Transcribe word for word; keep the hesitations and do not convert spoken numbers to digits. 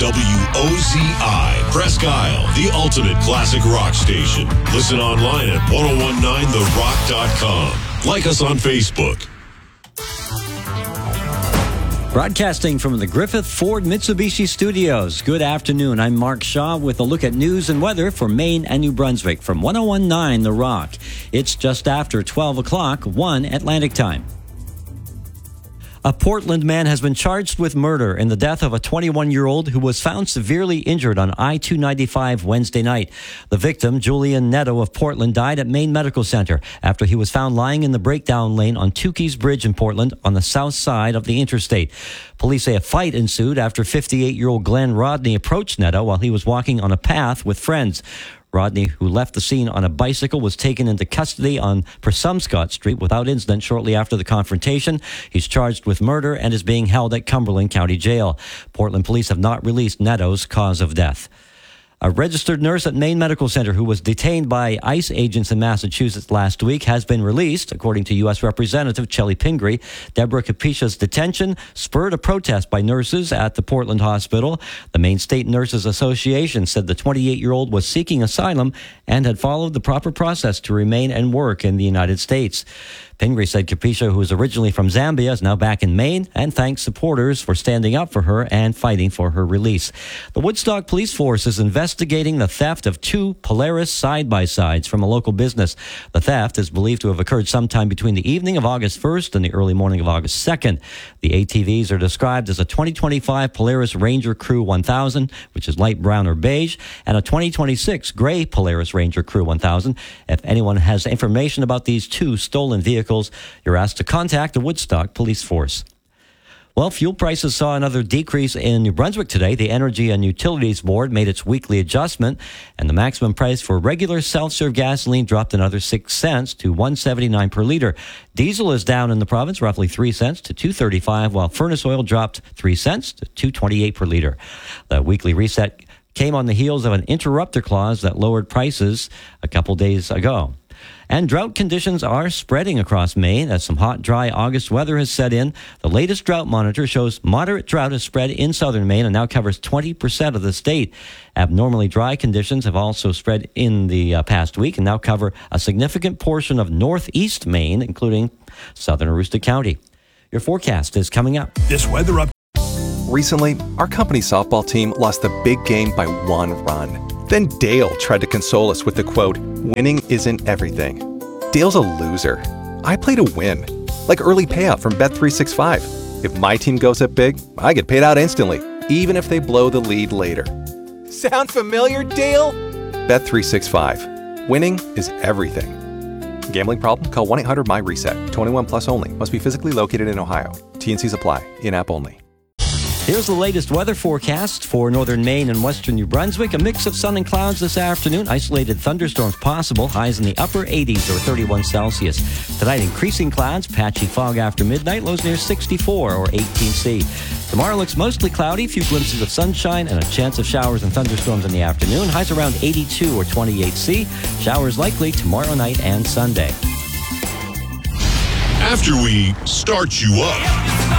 W O Z I, Presque Isle, the ultimate classic rock station. Listen online at ten nineteen the rock dot com. Like us on Facebook. Broadcasting from the Griffith Ford Mitsubishi Studios. Good afternoon. I'm Mark Shaw with a look at news and weather for Maine and New Brunswick from ten nineteen The Rock. It's just after twelve o'clock, one Atlantic time. A Portland man has been charged with murder in the death of a twenty-one-year-old who was found severely injured on I two ninety-five Wednesday night. The victim, Julian Netto of Portland, died at Maine Medical Center after he was found lying in the breakdown lane on Tukey's Bridge in Portland on the south side of the interstate. Police say a fight ensued after fifty-eight-year-old Glenn Rodney approached Netto while he was walking on a path with friends. Rodney, who left the scene on a bicycle, was taken into custody on Persumscott Street without incident shortly after the confrontation. He's charged with murder and is being held at Cumberland County Jail. Portland police have not released Netto's cause of death. A registered nurse at Maine Medical Center who was detained by ICE agents in Massachusetts last week has been released, according to U S Representative Chellie Pingree. Deborah Capicia's detention spurred a protest by nurses at the Portland hospital. The Maine State Nurses Association said the twenty-eight-year-old was seeking asylum and had followed the proper process to remain and work in the United States. Pingree said Capicia, who is originally from Zambia, is now back in Maine and thanks supporters for standing up for her and fighting for her release. The Woodstock Police Force is investigating the theft of two Polaris side-by-sides from a local business. The theft is believed to have occurred sometime between the evening of August first and the early morning of August second. The A T Vs are described as a twenty twenty-five Polaris Ranger Crew one thousand, which is light brown or beige, and a twenty twenty-six gray Polaris Ranger Crew one thousand. If anyone has information about these two stolen vehicles, you're asked to contact the Woodstock Police Force. Well, fuel prices saw another decrease in New Brunswick today. The Energy and Utilities Board made its weekly adjustment, and the maximum price for regular self-serve gasoline dropped another six cents to one seventy-nine per liter. Diesel is down in the province roughly three cents to two thirty-five, while furnace oil dropped three cents to two twenty-eight per liter. The weekly reset came on the heels of an interrupter clause that lowered prices a couple days ago. And drought conditions are spreading across Maine as some hot, dry August weather has set in. The latest drought monitor shows moderate drought has spread in southern Maine and now covers twenty percent of the state. Abnormally dry conditions have also spread in the uh, past week and now cover a significant portion of northeast Maine, including southern Aroostook County. Your forecast is coming up. This weather up. Recently, our company softball team lost the big game by one run. Then Dale tried to console us with the quote, "Winning isn't everything." Dale's a loser. I play to win. Like early payout from Bet three sixty-five. If my team goes up big, I get paid out instantly, even if they blow the lead later. Sound familiar, Dale? Bet three sixty-five. Winning is everything. Gambling problem? Call one eight hundred M Y reset. twenty-one plus only. Must be physically located in Ohio. T and Cs apply. In-app only. Here's the latest weather forecast for northern Maine and western New Brunswick. A mix of sun and clouds this afternoon. Isolated thunderstorms possible. Highs in the upper eighties or thirty-one Celsius. Tonight, increasing clouds. Patchy fog after midnight. Lows near sixty-four or eighteen C. Tomorrow looks mostly cloudy. Few glimpses of sunshine and a chance of showers and thunderstorms in the afternoon. Highs around eighty-two or twenty-eight C. Showers likely tomorrow night and Sunday. After we start you up,